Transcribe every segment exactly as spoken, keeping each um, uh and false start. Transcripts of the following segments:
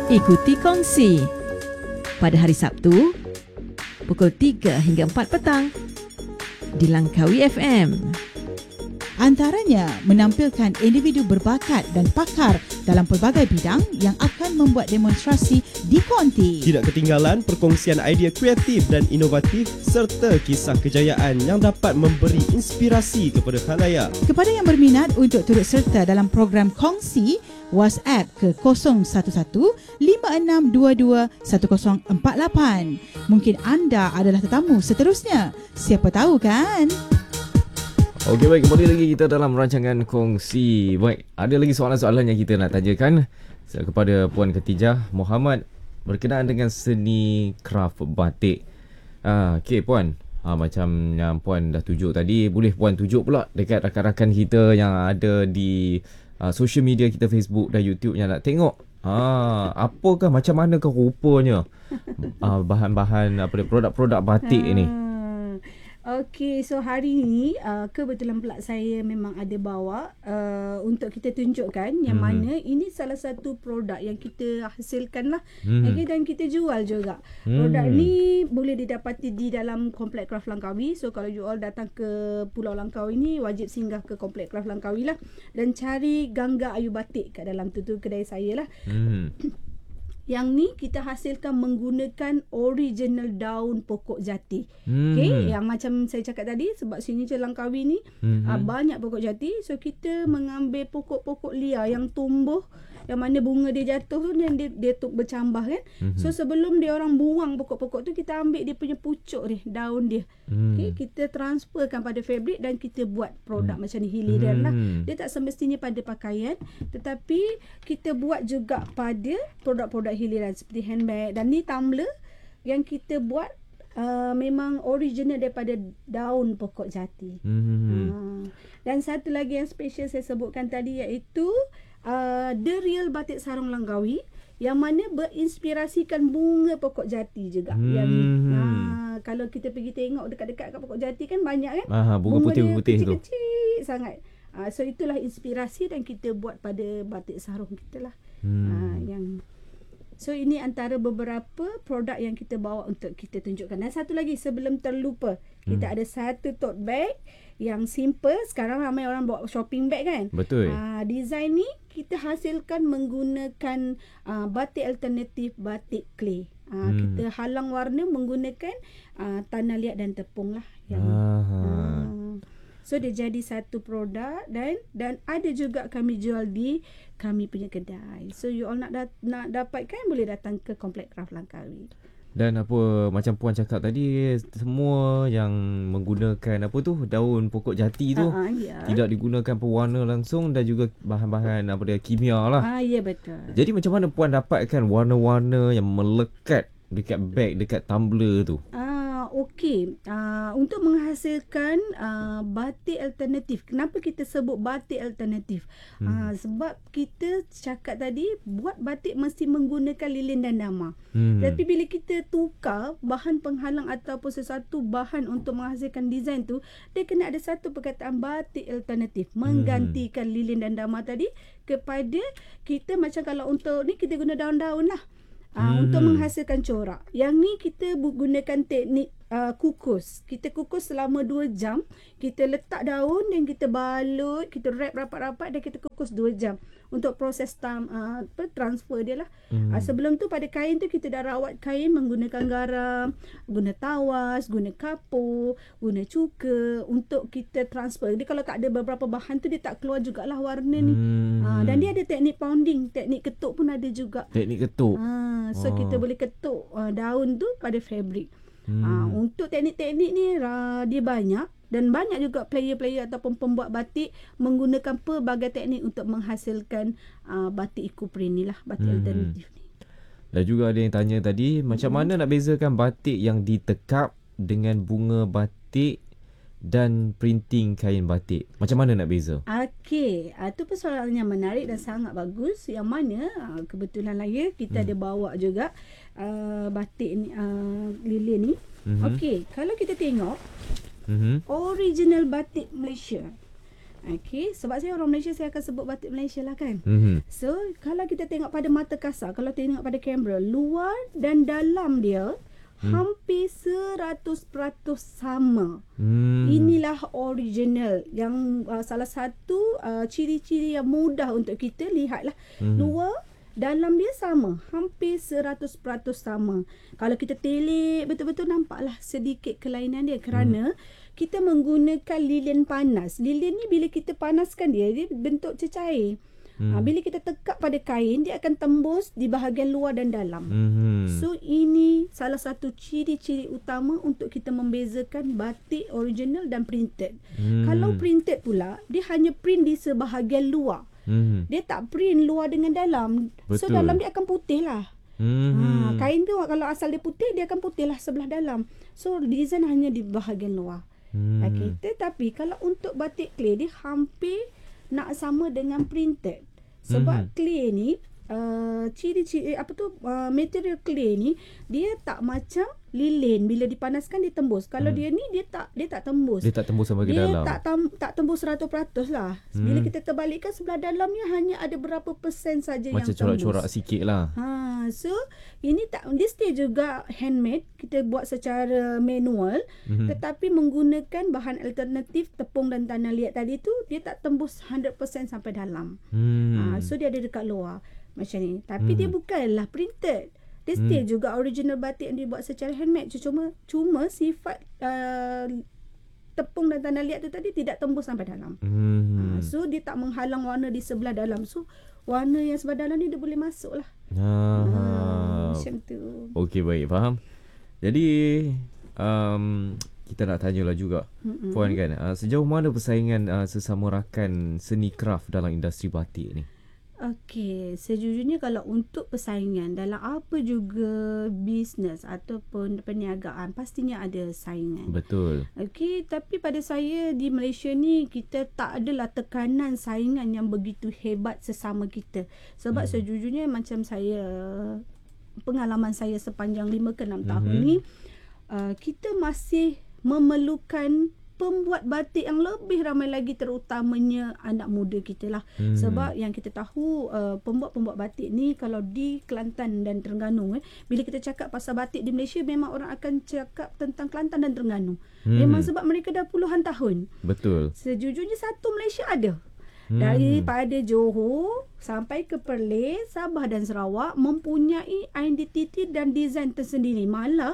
Ikuti kongsi pada hari Sabtu pukul tiga hingga empat petang di Langkawi F M. Antaranya menampilkan individu berbakat dan pakar dalam pelbagai bidang yang akan membuat demonstrasi di konti. Tidak ketinggalan perkongsian idea kreatif dan inovatif serta kisah kejayaan yang dapat memberi inspirasi kepada khalayak. Kepada yang berminat untuk turut serta dalam program kongsi, WhatsApp ke kosong satu satu lima enam dua dua satu kosong empat lapan. Mungkin anda adalah tetamu seterusnya. Siapa tahu kan? Okey, baik, kembali lagi kita dalam rancangan kongsi. Baik, ada lagi soalan-soalan yang kita nak tanyakan kepada Puan Khatijah Mohamad berkenaan dengan seni kraft batik. Ah, okey Puan, ah, macam yang Puan dah tunjuk tadi, boleh Puan tunjuk pula dekat rakan-rakan kita yang ada di ah, social media kita, Facebook dan YouTube yang nak tengok. Ah, apakah, macam manakah rupanya ah, bahan-bahan apa dia, produk-produk batik ini? Okey, so hari ni uh, kebetulan pula saya memang ada bawa uh, untuk kita tunjukkan yang hmm. mana ini salah satu produk yang kita hasilkan lah. Hmm. Okay, dan kita jual juga. Hmm. Produk ni boleh didapati di dalam Komplek Kraft Langkawi. So kalau you all datang ke Pulau Langkawi ni, wajib singgah ke Komplek Kraft Langkawi lah dan cari Gangga Ayu Batik kat dalam tu, tu kedai saya lah. Hmm. Yang ni kita hasilkan menggunakan original daun pokok jati. Hmm. Okay, yang macam saya cakap tadi, sebab sini je Langkawi ni hmm. uh, banyak pokok jati. So kita mengambil pokok-pokok liar yang tumbuh, yang mana bunga dia jatuh tu dan dia, dia tu bercambah kan. Hmm. So sebelum dia orang buang pokok-pokok tu, kita ambil dia punya pucuk ni, daun dia. Hmm. Okay, kita transferkan pada fabrik dan kita buat produk hmm. macam ni, hiliran hmm. lah. Dia tak semestinya pada pakaian, tetapi kita buat juga pada produk-produk hiliran seperti handbag. Dan ni tumbler yang kita buat uh, memang original daripada daun pokok jati. Hmm. Uh, dan satu lagi yang special saya sebutkan tadi, iaitu Uh, The Real Batik Sarung Langkawi, yang mana berinspirasikan bunga pokok jati juga. Hmm. Yang uh, kalau kita pergi tengok dekat-dekat kat pokok jati kan banyak kan. Aha, bunga, bunga putih-putih tu kecil-kecil sangat. Uh, so itulah inspirasi dan kita buat pada batik sarung kita lah. Hmm. Uh, yang So ini antara beberapa produk yang kita bawa untuk kita tunjukkan. Dan satu lagi sebelum terlupa, kita hmm. ada satu tote bag yang simple. Sekarang ramai orang bawa shopping bag kan. Betul. Uh, design ni kita hasilkan menggunakan uh, batik alternatif, batik clay. Uh, hmm. Kita halang warna menggunakan uh, tanah liat dan tepung lah. Yang, uh, so dia jadi satu produk dan dan ada juga kami jual di kami punya kedai. So you all nak dat, nak dapatkan, boleh datang ke Komplek Kraft Langkawi. Dan apa macam Puan cakap tadi, semua yang menggunakan apa tu, daun pokok jati tu, uh-huh, yeah. tidak digunakan pewarna langsung dan juga bahan-bahan apa dia, kimia lah. Ah, ya, betul. Jadi macam mana Puan dapatkan warna-warna yang melekat dekat beg, dekat tumbler tu? Ah, okey. Ah, untuk menghasilkan ah, batik alternatif. Kenapa kita sebut batik alternatif? Hmm. Ah, sebab kita cakap tadi, buat batik mesti menggunakan lilin dan dama. Hmm. Tapi bila kita tukar bahan penghalang ataupun sesuatu bahan untuk menghasilkan desain tu, dia kena ada satu perkataan batik alternatif, menggantikan hmm. lilin dan dama tadi kepada kita. Macam kalau untuk ni kita guna daun-daun lah. Uh, hmm. Untuk menghasilkan corak. Yang ni kita gunakan teknik uh, kukus. Kita kukus selama dua jam. Kita letak daun dan kita balut, kita wrap rapat-rapat dan kita kukus dua jam untuk proses tam, uh, transfer dia lah. Hmm. Uh, sebelum tu pada kain tu kita dah rawat kain menggunakan garam, guna tawas, guna kapur, guna cuka untuk kita transfer. Jadi kalau tak ada beberapa bahan tu, dia tak keluar jugalah warna ni. Hmm. Uh, dan dia ada teknik pounding, teknik ketuk pun ada juga. Teknik ketuk. Uh, so oh. kita boleh ketuk uh, daun tu pada fabrik. Hmm. Uh, untuk teknik-teknik ni uh, dia banyak. Dan banyak juga player-player ataupun pembuat batik menggunakan pelbagai teknik untuk menghasilkan uh, batik eco-print ni lah, batik hmm. alternatif ni. Dan juga ada yang tanya tadi, macam hmm. mana nak bezakan batik yang ditekap dengan bunga batik dan printing kain batik? Macam mana nak beza? Okey, uh, tu persoalan yang menarik dan sangat bagus. Yang mana uh, kebetulan lah ya, kita hmm. ada bawa juga uh, batik ni, uh, lilin ni. Hmm. Okey, kalau kita tengok Mm-hmm. original batik Malaysia. Okey, sebab saya orang Malaysia, saya akan sebut batik Malaysia lah kan. Mhm. So, kalau kita tengok pada mata kasar, kalau tengok pada kamera, luar dan dalam dia hmm. hampir seratus peratus sama. Hmm. Inilah original yang uh, salah satu uh, ciri-ciri yang mudah untuk kita lihatlah. Hmm. Luar dalam dia sama, hampir seratus peratus sama. Kalau kita telik betul-betul nampaklah sedikit kelainan dia kerana hmm. kita menggunakan lilin panas. Lilin ni bila kita panaskan dia, dia bentuk cecair. Hmm. Ha, bila kita tekap pada kain, dia akan tembus di bahagian luar dan dalam. Hmm. So ini salah satu ciri-ciri utama untuk kita membezakan batik original dan printed. Hmm. Kalau printed pula, dia hanya print di sebahagian luar. Hmm. Dia tak print luar dengan dalam. Betul. So dalam dia akan putih lah. Hmm. Ha, kain tu kalau asal dia putih, dia akan putih lah sebelah dalam. So design hanya di bahagian luar. Hmm. Okay. Tetapi kalau untuk batik clay, dia hampir nak sama dengan printed. Sebab hmm. clay ni uh, ciri-ciri apa tu uh, material clay ni dia tak macam lilin, bila dipanaskan dia tembus. Kalau hmm. dia ni dia tak dia tak tembus. Dia tak tembus sampai ke dia dalam. Dia tak tam, tak tembus seratus peratus lah. Hmm. Bila kita terbalikkan sebelah dalamnya hanya ada berapa persen saja yang macam tembus. Macam corak-corak sikit lah. Ha, so ini tak, dia still juga handmade, kita buat secara manual, mm-hmm. tetapi menggunakan bahan alternatif tepung dan tanah liat tadi tu, dia tak tembus seratus peratus sampai dalam. Hmm. Ha, so dia ada dekat luar macam ni. Tapi hmm. dia bukanlah printed. Dia still hmm. juga original batik yang dibuat secara handmade. Cuma cuma sifat uh, tepung dan tanah liat tu tadi tidak tembus sampai dalam. Hmm. Ha, so dia tak menghalang warna di sebelah dalam. So warna yang sebelah dalam ni dia boleh masuk lah. Ha, macam tu. Okey, baik, faham. Jadi um, kita nak tanyalah juga, mm-hmm. Puan kan, uh, sejauh mana persaingan uh, sesama rakan seni kraft dalam industri batik ni? Okey, sejujurnya kalau untuk persaingan dalam apa juga bisnes ataupun perniagaan, pastinya ada saingan. Betul. Okey, tapi pada saya di Malaysia ni, kita tak adalah tekanan saingan yang begitu hebat sesama kita. Sebab hmm. sejujurnya macam saya, pengalaman saya sepanjang lima ke enam hmm. tahun ni, uh, kita masih memerlukan pembuat batik yang lebih ramai lagi, terutamanya anak muda kita lah. Hmm. Sebab yang kita tahu, uh, pembuat-pembuat batik ni kalau di Kelantan dan Terengganu, eh, bila kita cakap pasal batik di Malaysia, memang orang akan cakap tentang Kelantan dan Terengganu. Hmm. Memang sebab mereka dah puluhan tahun. Betul. Sejujurnya satu Malaysia ada. Hmm. Daripada Johor sampai ke Perlis, Sabah dan Sarawak mempunyai identiti dan desain tersendiri. Malah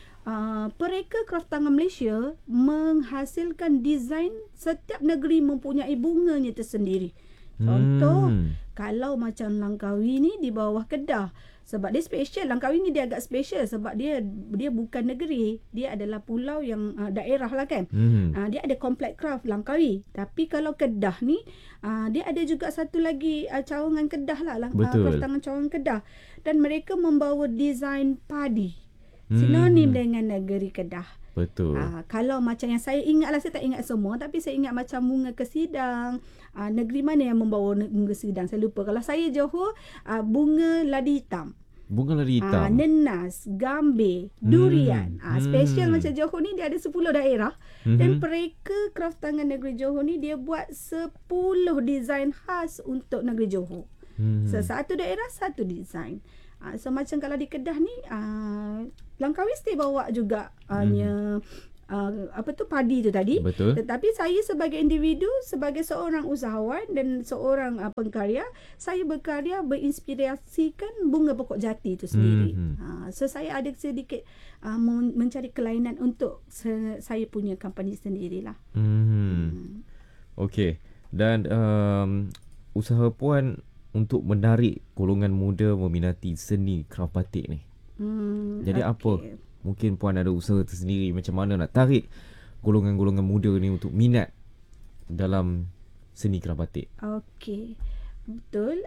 Uh, pereka kraft tangan Malaysia menghasilkan desain, setiap negeri mempunyai bunganya tersendiri. Contoh, hmm. kalau macam Langkawi ni di bawah Kedah, sebab dia special. Langkawi ni dia agak special sebab dia dia bukan negeri, dia adalah pulau yang uh, daerah lah kan. Hmm. Uh, dia ada kompleks kraft Langkawi. Tapi kalau Kedah ni, uh, dia ada juga satu lagi uh, cawangan Kedah lah, uh, kraft tangan cawangan Kedah, dan mereka membawa desain padi. Sinonim hmm. dengan negeri Kedah. Betul. Aa, kalau macam yang saya ingat lah, saya tak ingat semua, tapi saya ingat macam bunga kesidang. Aa, negeri mana yang membawa bunga kesidang? Saya lupa. Kalau saya Johor, aa, bunga ladi hitam. Bunga ladi hitam. Aa, nenas, gambe, durian. Hmm. Aa, special hmm. macam Johor ni, dia ada sepuluh daerah. Hmm. Dan pereka kraft tangan negeri Johor ni, dia buat sepuluh desain khas untuk negeri Johor. Hmm. So, satu daerah, satu desain. Uh, so macam kalau di Kedah ni, uh, Langkawi mesti bawa juga hanya uh, uh, apa tu padi tu tadi. Betul. Tetapi saya sebagai individu, sebagai seorang usahawan dan seorang uh, pengkarya, saya berkarya berinspirasikan bunga pokok jati tu sendiri. Hmm. Uh, so saya ada sedikit uh, mencari kelainan untuk se- saya punya company sendirilah. Hmm. Hmm. Okey. Dan um, usaha Puan untuk menarik golongan muda meminati seni kraft batik ni. Hmm, Jadi okay. apa? Mungkin Puan ada usaha tersendiri macam mana nak tarik golongan-golongan muda ni untuk minat dalam seni kraft batik. Okey. Betul.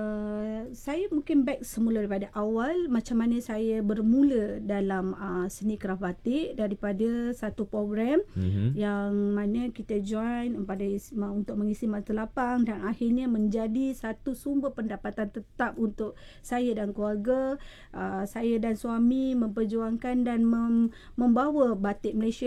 Uh, saya mungkin back semula daripada awal, macam mana saya bermula dalam uh, seni kraft batik, daripada satu program mm-hmm. yang mana kita join pada untuk mengisi mata lapang, dan akhirnya menjadi satu sumber pendapatan tetap untuk saya dan keluarga. Uh, saya dan suami memperjuangkan dan mem- membawa batik Malaysia ni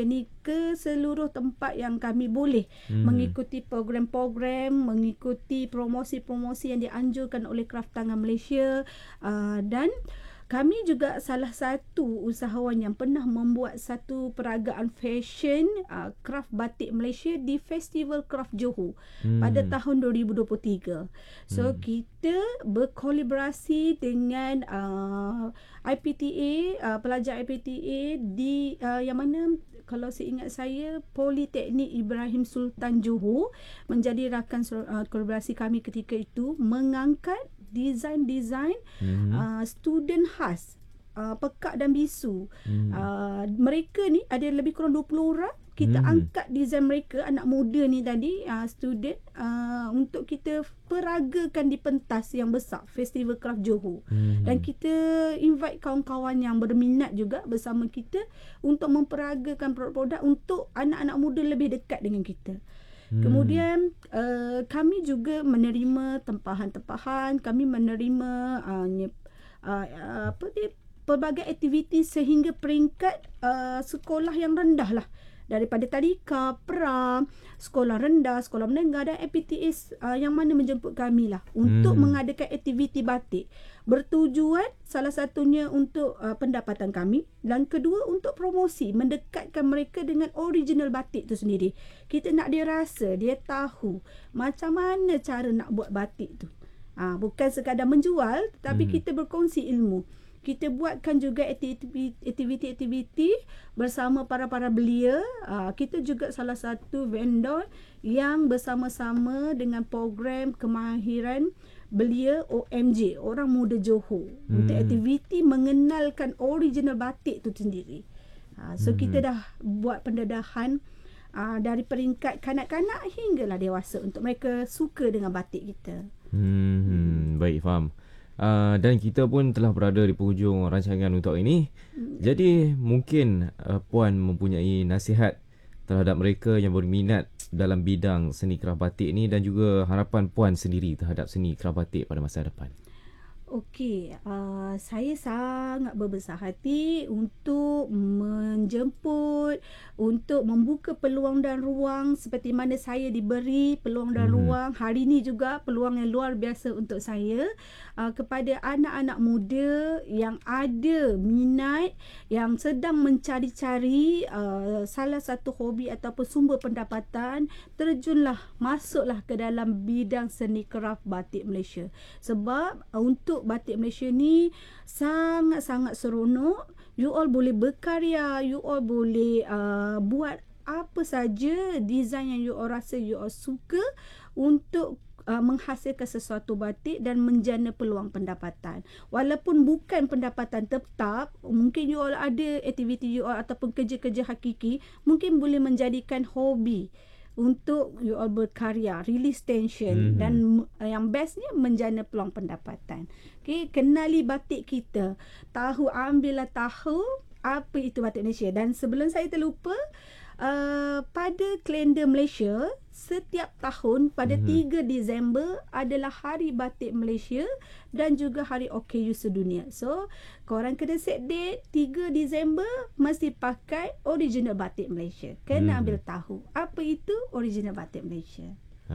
ke seluruh tempat yang kami boleh Hmm. mengikuti program-program, mengikuti promosi-promosi yang dianjurkan oleh Kraft Tangan Malaysia, uh, dan kami juga salah satu usahawan yang pernah membuat satu peragaan fashion uh, kraft batik Malaysia di Festival Kraft Johor Hmm. pada tahun dua ribu dua puluh tiga. So Hmm. kita berkolaborasi dengan uh, I P T A, uh, pelajar I P T A di uh, yang mana kalau seingat saya Politeknik Ibrahim Sultan Johor menjadi rakan uh, kolaborasi kami ketika itu, mengangkat desain-desain Hmm. uh, student khas uh, pekak dan bisu. Hmm. Uh, mereka ni ada lebih kurang dua puluh orang. Kita Hmm. angkat desain mereka, anak muda ni tadi, uh, student, uh, untuk kita peragakan di pentas yang besar, Festival Kraft Johor. Hmm. Dan kita invite kawan-kawan yang berminat juga bersama kita untuk memperagakan produk-produk untuk anak-anak muda lebih dekat dengan kita. Hmm. Kemudian uh, kami juga menerima tempahan-tempahan, kami menerima uh, nye- uh, uh, apa ni, pelbagai aktiviti sehingga peringkat uh, sekolah yang rendah lah, daripada tadika, pra, sekolah rendah, sekolah menengah dan A P T A uh, yang mana menjemput kami lah untuk Hmm. mengadakan aktiviti batik. Bertujuan salah satunya untuk uh, pendapatan kami, dan kedua untuk promosi, mendekatkan mereka dengan original batik tu sendiri. Kita nak dia rasa, dia tahu macam mana cara nak buat batik tu. Ah, bukan sekadar menjual, tetapi Hmm. kita berkongsi ilmu. Kita buatkan juga aktiviti-aktiviti bersama para-para belia. Uh, kita juga salah satu vendor yang bersama-sama dengan program kemahiran belia O M J, Orang Muda Johor, Hmm. untuk aktiviti mengenalkan original batik tu sendiri. Uh, so Hmm. kita dah buat pendedahan uh, dari peringkat kanak-kanak hinggalah dewasa untuk mereka suka dengan batik kita. Hmm, baik, faham. Uh, dan kita pun telah berada di penghujung rancangan untuk ini. Jadi mungkin uh, Puan mempunyai nasihat terhadap mereka yang berminat dalam bidang seni kraft batik ni, dan juga harapan Puan sendiri terhadap seni kraft batik pada masa depan. Okey, uh, saya sangat berbesar hati untuk menjemput, untuk membuka peluang dan ruang seperti mana saya diberi peluang dan Mhm. ruang. Hari ini juga peluang yang luar biasa untuk saya, uh, kepada anak-anak muda yang ada minat, yang sedang mencari-cari uh, salah satu hobi ataupun sumber pendapatan, terjunlah, masuklah ke dalam bidang seni kraft batik Malaysia. Sebab uh, untuk batik Malaysia ni sangat-sangat seronok. You all boleh berkarya, you all boleh uh, buat apa saja design yang you all rasa you all suka untuk uh, menghasilkan sesuatu batik dan menjana peluang pendapatan. Walaupun bukan pendapatan tetap, mungkin you all ada aktiviti you all ataupun kerja-kerja hakiki, mungkin boleh menjadikan hobi untuk you all berkarya, release tension, Mhm. dan uh, yang bestnya menjana peluang pendapatan. Okay, kenali batik kita, tahu, ambillah tahu apa itu batik Malaysia. Dan sebelum saya terlupa, uh, pada kalender Malaysia setiap tahun pada Mhm. tiga Disember adalah Hari Batik Malaysia dan juga Hari O K U sedunia. So korang kena set date tiga Disember, mesti pakai original batik Malaysia. Kena Mhm. ambil tahu apa itu original batik Malaysia.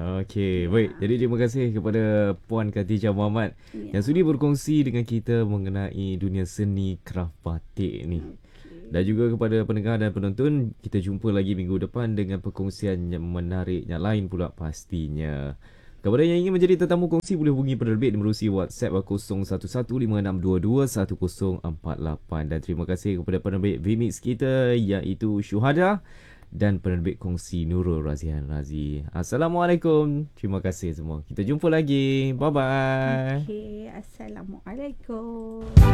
Okey, baik. Jadi terima kasih kepada Puan Khatijah Muhammad Ya. yang sudi berkongsi dengan kita mengenai dunia seni kraft batik ni. Dan juga kepada pendengar dan penonton, kita jumpa lagi minggu depan dengan perkongsian yang menarik yang lain pula pastinya. Kepada yang ingin menjadi tetamu kongsi, boleh hubungi penerbit menerusi WhatsApp kosong satu satu lima enam dua dua satu kosong empat lapan. Dan terima kasih kepada penerbit Vmix kita iaitu Syuhada dan penerbit kongsi Nurul Razihan Razi. Assalamualaikum. Terima kasih semua. Kita jumpa lagi. Bye-bye. Okey, Assalamualaikum.